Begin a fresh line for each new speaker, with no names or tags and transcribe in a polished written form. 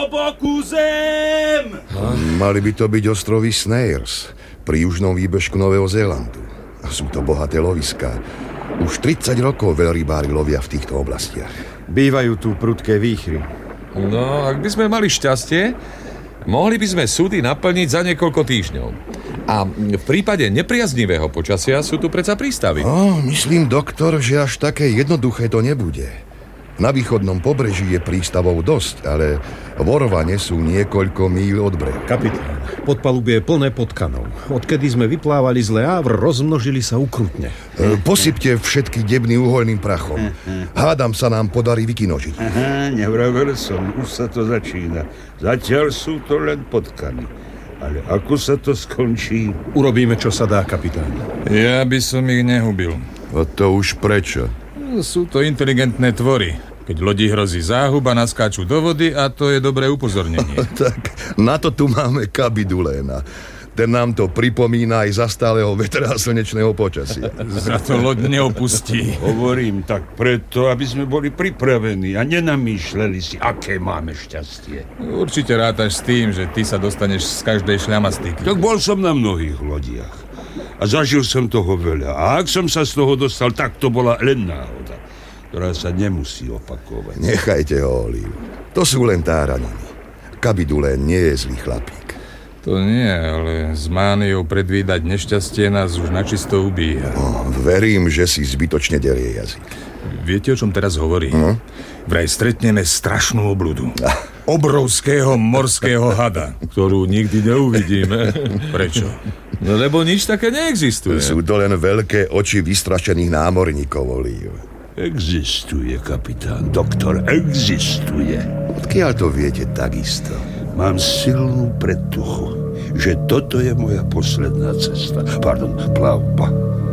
Hlbokú zem!
Mali by to byť ostrovy Snares pri južnom výbežku Nového Zélandu. Sú to bohaté loviská. Už 30 rokov veľrybári lovia v týchto oblastiach.
Bývajú tu prudké výchry.
No, ak by sme mali šťastie, mohli by sme súdy naplniť za niekoľko týždňov. A v prípade nepriaznivého počasia sú tu predsa prístavy.
Myslím, doktor, že až také jednoduché to nebude. Na východnom pobreží je prístavov dosť, ale v Orvane sú niekoľko míľ od brehu.
Kapitán, podpalubie je plné potkanov. Odkedy sme vyplávali z Le Havre, rozmnožili sa ukrutne.
Posypte všetky debny uhoľným prachom. Hádam sa nám podarí vykinožiť.
Nevravel som, už sa to začína. Zatiaľ sú to len potkany. Ale ako sa to skončí?
Urobíme, čo sa dá, kapitán.
Ja by som ich nehubil.
A to už prečo?
Sú to inteligentné tvory. Keď lodi hrozí záhuba, naskáču do vody a to je dobré upozornenie.
Tak na to tu máme Kabiduléna. Ten nám to pripomína aj za stáleho vetra slnečného počasia.
Za to loď neopustí.
Hovorím tak preto, aby sme boli pripravení a nenamýšľali si, aké máme šťastie.
Určite rátaš s tým, že ty sa dostaneš z každej šľamastiky.
Tak bol som na mnohých lodiach a zažil som toho veľa. A ak som sa z toho dostal, tak to bola len náhoda, ktorá sa nemusí opakovať.
Nechajte ho, Oliv. To sú len táraniny. Kabidulén nie je zlý chlapík.
To nie, ale s mániou predvídať nešťastie nás už načisto ubíja.
Verím, že si zbytočne derie jazyk.
Viete, o čom teraz hovorím? Vraj stretneme strašnú obludu. Obrovského morského hada, ktorú nikdy neuvidíme. Prečo? No lebo nič také neexistuje.
Sú to len veľké oči vystrašených námorníkov, Oliv.
Existuje, kapitán. Doktor, existuje.
Odkiaľ to viete takisto?
Mám silnú predtuchu, že toto je moja posledná cesta. Pardon, plavba.